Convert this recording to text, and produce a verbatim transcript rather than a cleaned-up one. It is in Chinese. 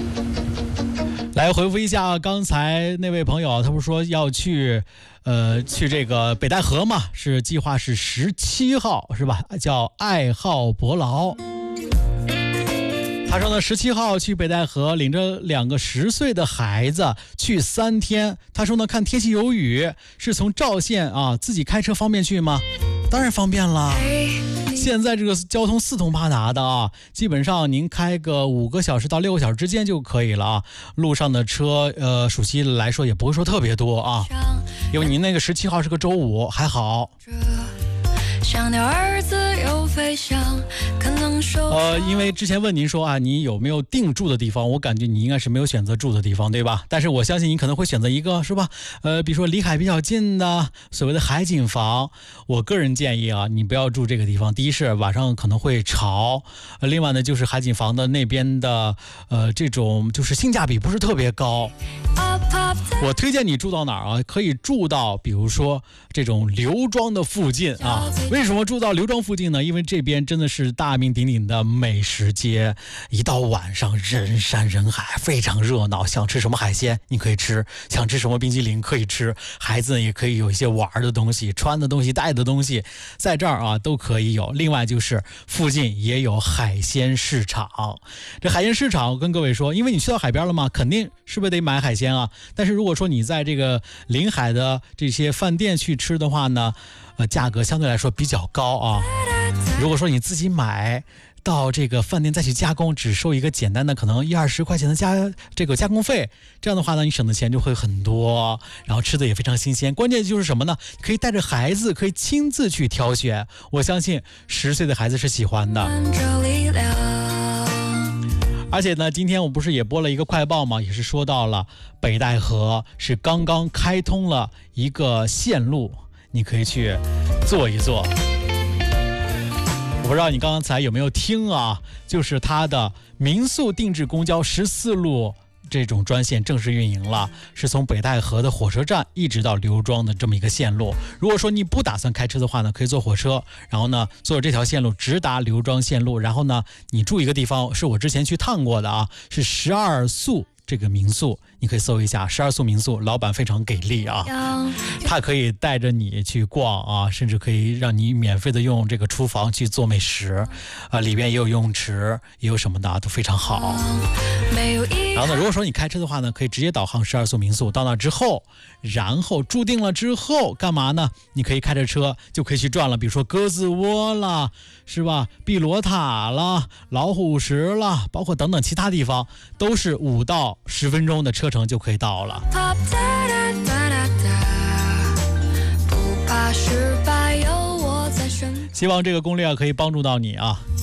来回复一下刚才那位朋友，他不是说要去，呃，去这个北戴河嘛？是计划是十七号，是吧？叫爱好伯劳。他说呢，十七号去北戴河，领着两个十岁的孩子去三天。他说呢，看天气有雨，是从赵县啊自己开车方便去吗？当然方便了。现在这个交通四通八达的啊，基本上您开个五个小时到六个小时之间就可以了啊。路上的车，呃，暑期来说也不会说特别多啊，因为您那个十七号是个周五，还好。像鸟儿自由飞翔，可能说呃，因为之前问您说啊，你有没有定住的地方？我感觉你应该是没有选择住的地方，对吧？但是我相信你可能会选择一个，是吧？呃，比如说离海比较近的，所谓的海景房。我个人建议啊，你不要住这个地方。第一是晚上可能会潮，呃，另外呢就是海景房的那边的呃这种就是性价比不是特别高。我推荐你住到哪儿啊？可以住到比如说这种刘庄的附近啊。为什么住到刘庄附近呢？因为这边真的是大名鼎鼎的美食街，一到晚上人山人海，非常热闹。想吃什么海鲜你可以吃，想吃什么冰淇淋可以吃，孩子也可以有一些玩的东西、穿的东西、带的东西，在这儿啊都可以有。另外就是附近也有海鲜市场。这海鲜市场我跟各位说，因为你去到海边了嘛，肯定是不是得买海鲜啊？但是如果说你在这个临海的这些饭店去吃的话呢，呃，价格相对来说比较高啊。如果说你自己买到这个饭店再去加工，只收一个简单的可能一二十块钱的加这个加工费，这样的话呢，你省的钱就会很多，然后吃的也非常新鲜。关键就是什么呢？可以带着孩子，可以亲自去挑选。我相信十岁的孩子是喜欢的。而且呢，今天我不是也播了一个快报吗？也是说到了北戴河是刚刚开通了一个线路，你可以去坐一坐。我不知道你刚才有没有听啊，就是它的民宿定制公交十四路这种专线正式运营了，是从北戴河的火车站一直到刘庄的这么一个线路。如果说你不打算开车的话呢，可以坐火车，然后呢坐这条线路直达刘庄线路，然后呢你住一个地方是我之前去探过的啊，是十二宿这个民宿，你可以搜一下十二宿民宿，老板非常给力啊，他可以带着你去逛啊，甚至可以让你免费的用这个厨房去做美食啊，里边也有游泳池，也有什么的都非常好。然后呢，如果说你开车的话呢，可以直接导航十二宿民宿，到那之后，然后住定了之后干嘛呢？你可以开着车就可以去转了，比如说鸽子窝啦，是吧？碧螺塔啦，老虎石啦，包括等等其他地方，都是五到十分钟的车程就可以到了。希望这个攻略可以帮助到你啊。